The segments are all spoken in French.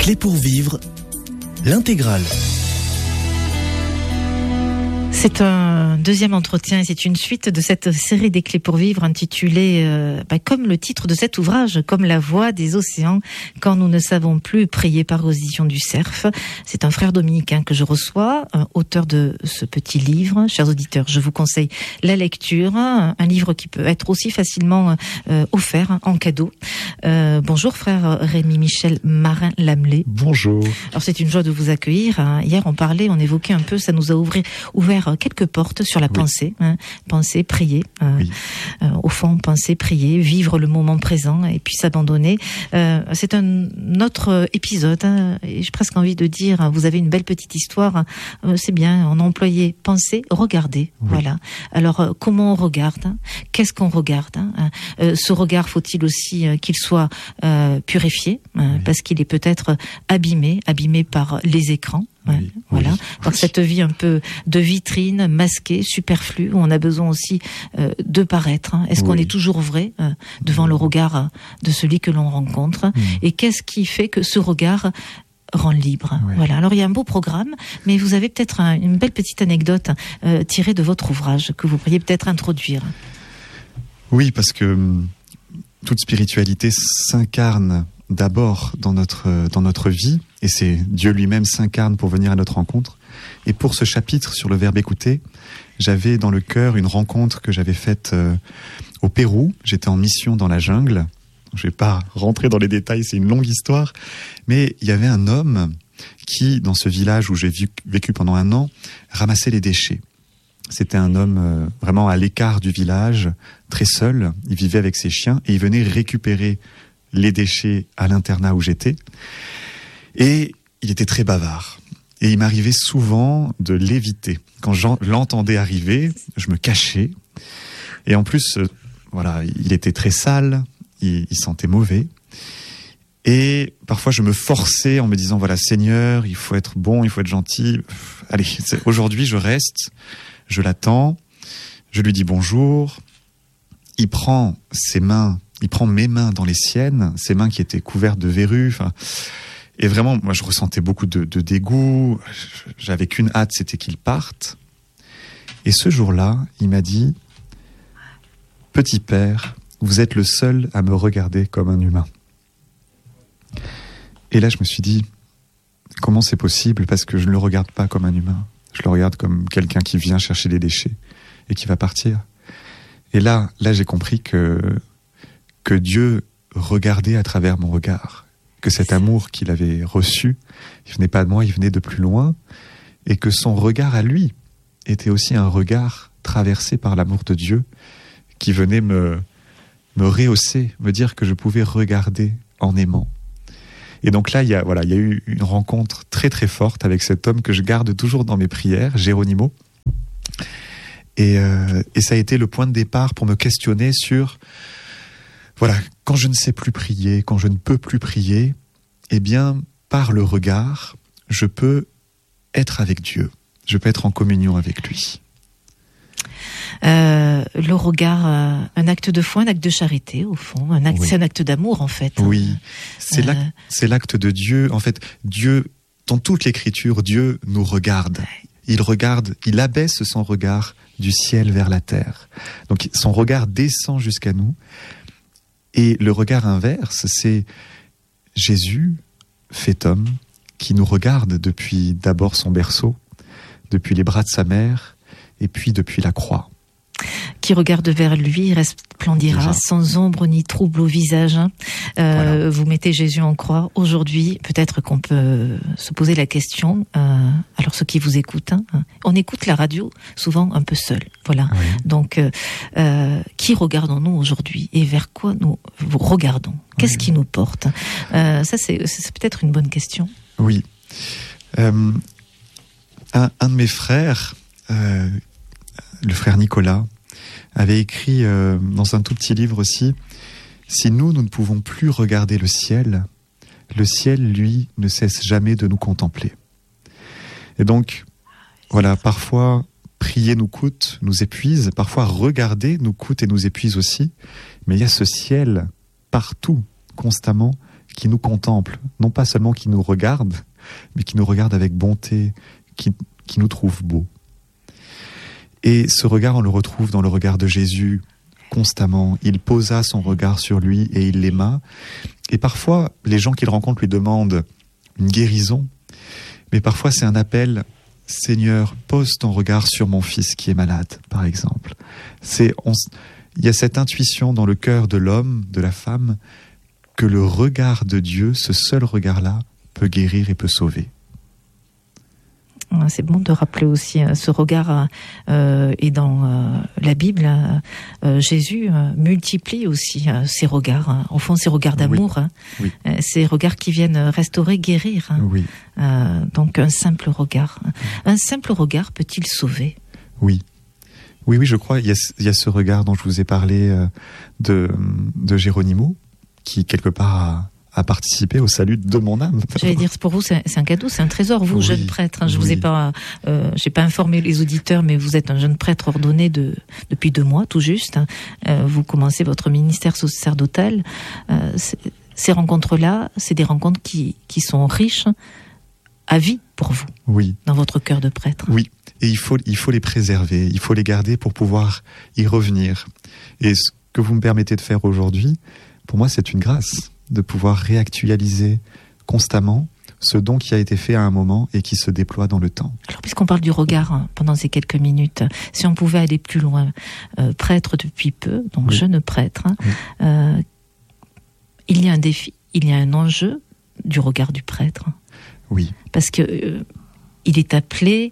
Clés pour vivre, l'intégrale. C'est un deuxième entretien et c'est une suite de cette série des Clés pour vivre intitulée comme le titre de cet ouvrage, comme la voix des océans quand nous ne savons plus, prier par aux éditions du Cerf. C'est un frère dominicain que je reçois, auteur de ce petit livre. Chers auditeurs, je vous conseille la lecture, un livre qui peut être aussi facilement offert en cadeau. Bonjour frère Rémi-Michel Marin-Lamelé. Bonjour. Alors c'est une joie de vous accueillir. Hier on évoquait un peu, ça nous a ouvert quelques portes sur la pensée, penser, prier, au fond penser, prier, vivre le moment présent et puis s'abandonner. C'est un autre épisode et j'ai presque envie de dire, vous avez une belle petite histoire, c'est bien, on a employé penser, regarder, voilà. Alors comment on regarde, qu'est-ce qu'on regarde, ce regard faut-il aussi qu'il soit purifié, parce qu'il est peut-être abîmé par les écrans. Voilà, par cette vie un peu de vitrine, masquée, superflue, où on a besoin aussi de paraître. Est-ce qu'on est toujours vrai devant le regard de celui que l'on rencontre? Et qu'est-ce qui fait que ce regard rend libre? Voilà. Alors il y a un beau programme, mais vous avez peut-être une belle petite anecdote tirée de votre ouvrage que vous pourriez peut-être introduire. Oui, parce que toute spiritualité s'incarne d'abord dans notre vie, et c'est Dieu lui-même s'incarne pour venir à notre rencontre. Et pour ce chapitre sur le verbe écouter, j'avais dans le cœur une rencontre que j'avais faite au Pérou. J'étais en mission dans la jungle. Je ne vais pas rentrer dans les détails, c'est une longue histoire. Mais il y avait un homme qui, dans ce village où j'ai vécu pendant 1 an, ramassait les déchets. C'était un homme vraiment à l'écart du village, très seul. Il vivait avec ses chiens et il venait récupérer les déchets à l'internat où j'étais. Et il était très bavard. Et il m'arrivait souvent de l'éviter. Quand l'entendais arriver, je me cachais. Et en plus, il était très sale, il sentait mauvais. Et parfois, je me forçais en me disant, Seigneur, il faut être bon, il faut être gentil. Allez, aujourd'hui, je reste, je l'attends, je lui dis bonjour. Il prend mes mains dans les siennes, ses mains qui étaient couvertes de verrues. Et vraiment, moi, je ressentais beaucoup de dégoût. J'avais qu'une hâte, c'était qu'il parte. Et ce jour-là, il m'a dit, « Petit père, vous êtes le seul à me regarder comme un humain. » Et là, je me suis dit, comment c'est possible? Parce que je ne le regarde pas comme un humain. Je le regarde comme quelqu'un qui vient chercher des déchets et qui va partir. Et là, j'ai compris que Dieu regardait à travers mon regard. Que cet amour qu'il avait reçu, il venait pas de moi, il venait de plus loin, et que son regard à lui était aussi un regard traversé par l'amour de Dieu, qui venait me rehausser, me dire que je pouvais regarder en aimant. Et donc là, il y a eu une rencontre très très forte avec cet homme que je garde toujours dans mes prières, Géronimo. Et ça a été le point de départ pour me questionner sur... quand je ne sais plus prier, quand je ne peux plus prier, eh bien, par le regard, je peux être avec Dieu. Je peux être en communion avec lui. Le regard, un acte de foi, un acte de charité, au fond. C'est un acte d'amour, en fait. Oui, c'est l'acte de Dieu. En fait, Dieu, dans toute l'Écriture, Dieu nous regarde. Il abaisse son regard du ciel vers la terre. Donc, son regard descend jusqu'à nous. Et le regard inverse, c'est Jésus, fait homme, qui nous regarde depuis d'abord son berceau, depuis les bras de sa mère, et puis depuis la croix. Qui regarde vers lui, resplendira sans ombre ni trouble au visage. Vous mettez Jésus en croix. Aujourd'hui, peut-être qu'on peut se poser la question, alors ceux qui vous écoutent, on écoute la radio souvent un peu seul. Voilà. Oui. Donc, qui regardons-nous aujourd'hui et vers quoi nous regardons? Qu'est-ce qui nous porte? Ça, c'est peut-être une bonne question. Oui. Un de mes frères, le frère Nicolas, avait écrit dans un tout petit livre aussi, « Si nous ne pouvons plus regarder le ciel, lui, ne cesse jamais de nous contempler. » Et donc, parfois, prier nous coûte, nous épuise, parfois regarder nous coûte et nous épuise aussi, mais il y a ce ciel partout, constamment, qui nous contemple, non pas seulement qui nous regarde, mais qui nous regarde avec bonté, qui nous trouve beaux. Et ce regard, on le retrouve dans le regard de Jésus constamment. Il posa son regard sur lui et il l'aima. Et parfois, les gens qu'il rencontre lui demandent une guérison, mais parfois c'est un appel, Seigneur, pose ton regard sur mon fils qui est malade, par exemple. Il y a cette intuition dans le cœur de l'homme, de la femme, que le regard de Dieu, ce seul regard-là, peut guérir et peut sauver. C'est bon de rappeler aussi ce regard, et dans la Bible, Jésus multiplie aussi ces regards, au fond ces regards d'amour, oui. Ces regards qui viennent restaurer, guérir. Oui. Donc un simple regard. Un simple regard peut-il sauver ? Oui. Oui, je crois, il y a ce regard dont je vous ai parlé de Géronimo, qui quelque part a participé au salut de mon âme. J'allais dire, pour vous, c'est un cadeau, c'est un trésor, vous, jeune prêtre. Je vous ai pas, j'ai pas informé les auditeurs, mais vous êtes un jeune prêtre ordonné depuis 2 mois, tout juste. Vous commencez votre ministère sacerdotal. Ces rencontres-là, c'est des rencontres qui sont riches à vie pour vous. Oui. Dans votre cœur de prêtre. Oui. Et il faut les préserver, il faut les garder pour pouvoir y revenir. Et ce que vous me permettez de faire aujourd'hui, pour moi, c'est une grâce de pouvoir réactualiser constamment ce don qui a été fait à un moment et qui se déploie dans le temps. Alors, puisqu'on parle du regard pendant ces quelques minutes, si on pouvait aller plus loin, prêtre depuis peu, donc jeune prêtre, il y a un défi, il y a un enjeu du regard du prêtre. Oui. Parce que il est appelé...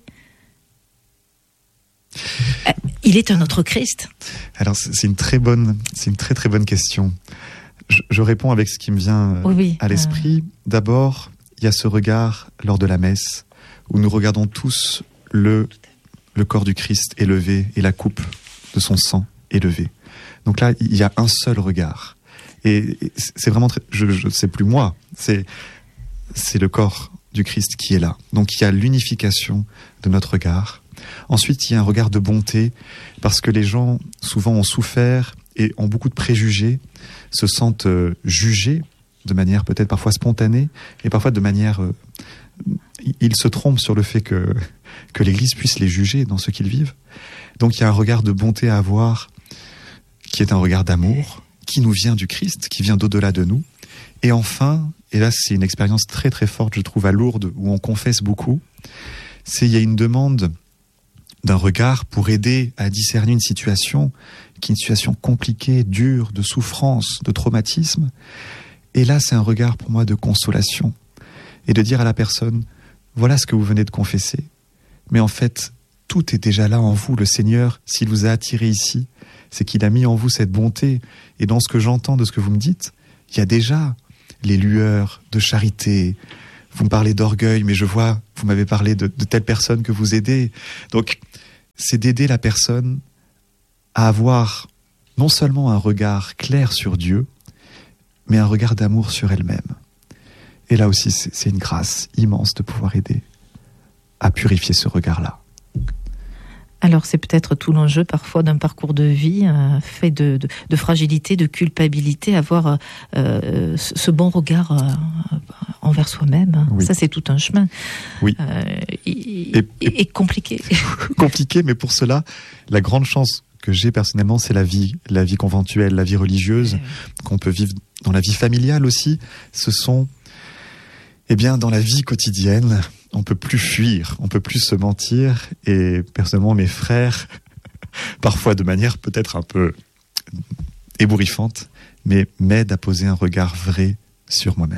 Il est un autre Christ. Alors c'est une très très bonne question. Je réponds avec ce qui me vient à l'esprit. D'abord, il y a ce regard lors de la messe où nous regardons tous le corps du Christ élevé et la coupe de son sang élevée. Donc là, il y a un seul regard. Et c'est vraiment c'est plus moi, c'est le corps du Christ qui est là. Donc il y a l'unification de notre regard. Ensuite, il y a un regard de bonté, parce que les gens, souvent, ont souffert et ont beaucoup de préjugés, se sentent jugés de manière peut-être parfois spontanée, et parfois de manière... ils se trompent sur le fait que l'Église puisse les juger dans ce qu'ils vivent. Donc il y a un regard de bonté à avoir, qui est un regard d'amour, qui nous vient du Christ, qui vient d'au-delà de nous. Et enfin, et là c'est une expérience très très forte, je trouve, à Lourdes, où on confesse beaucoup, il y a une demande d'un regard pour aider à discerner une situation qui est une situation compliquée, dure, de souffrance, de traumatisme. Et là, c'est un regard pour moi de consolation. Et de dire à la personne, voilà ce que vous venez de confesser. Mais en fait, tout est déjà là en vous. Le Seigneur, s'il vous a attiré ici, c'est qu'il a mis en vous cette bonté. Et dans ce que j'entends de ce que vous me dites, il y a déjà les lueurs de charité. Vous me parlez d'orgueil, mais je vois, vous m'avez parlé de telle personne que vous aidez. Donc, c'est d'aider la personne à avoir non seulement un regard clair sur Dieu, mais un regard d'amour sur elle-même. Et là aussi, c'est une grâce immense de pouvoir aider à purifier ce regard-là. Alors c'est peut-être tout l'enjeu parfois d'un parcours de vie fait de fragilité, de culpabilité, avoir ce bon regard envers soi-même. Oui. Ça c'est tout un chemin. Oui. Et compliqué. Compliqué, mais pour cela, la grande chance que j'ai personnellement, c'est la vie conventuelle, la vie religieuse, qu'on peut vivre dans la vie familiale aussi. Ce sont, dans la vie quotidienne, on peut plus fuir, on peut plus se mentir. Et personnellement, mes frères, parfois de manière peut-être un peu ébouriffante, mais m'aident à poser un regard vrai sur moi-même.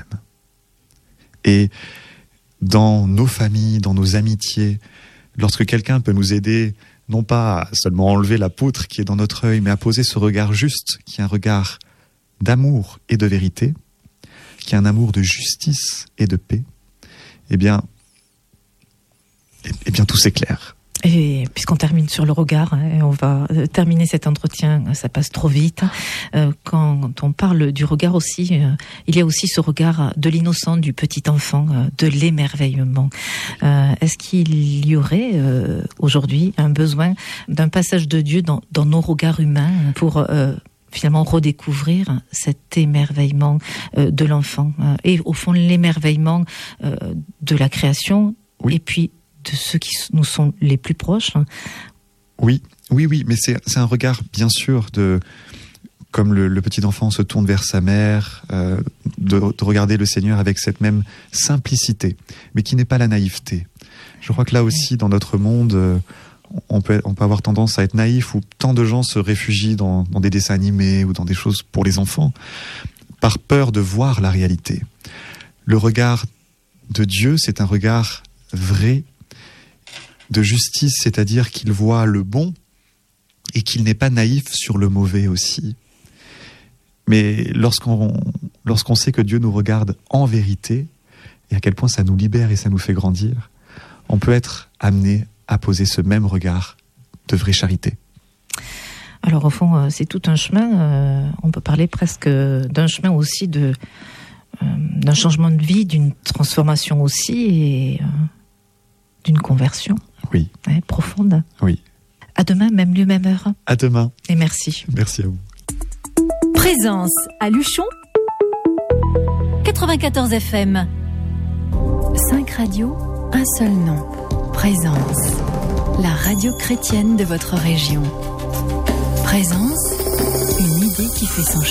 Et dans nos familles, dans nos amitiés, lorsque quelqu'un peut nous aider, non pas à seulement enlever la poutre qui est dans notre œil, mais à poser ce regard juste, qui est un regard d'amour et de vérité, qui est un amour de justice et de paix, eh bien tout s'éclaire. Et puisqu'on termine sur le regard, et on va terminer cet entretien, ça passe trop vite. Quand on parle du regard aussi, il y a aussi ce regard de l'innocent du petit enfant, de l'émerveillement. Est-ce qu'il y aurait aujourd'hui un besoin d'un passage de Dieu dans nos regards humains pour finalement redécouvrir cet émerveillement de l'enfant et au fond l'émerveillement de la création et puis de ceux qui nous sont les plus proches. Oui, mais c'est un regard bien sûr comme le petit enfant se tourne vers sa mère, de regarder le Seigneur avec cette même simplicité, mais qui n'est pas la naïveté. Je crois que là aussi, dans notre monde, on peut avoir tendance à être naïf, où tant de gens se réfugient dans des dessins animés ou dans des choses pour les enfants, par peur de voir la réalité. Le regard de Dieu, c'est un regard vrai, de justice, c'est-à-dire qu'il voit le bon et qu'il n'est pas naïf sur le mauvais aussi. Mais lorsqu'on sait que Dieu nous regarde en vérité, et à quel point ça nous libère et ça nous fait grandir, on peut être amené à poser ce même regard de vraie charité. Alors au fond, c'est tout un chemin. On peut parler presque d'un chemin aussi d'un changement de vie, d'une transformation aussi et d'une conversion. Oui. Profonde. Oui. À demain, même lieu, même heure. À demain. Et merci. Merci à vous. Présence à Luchon 94 FM. 5 radios, un seul nom. Présence, la radio chrétienne de votre région. Présence, une idée qui fait son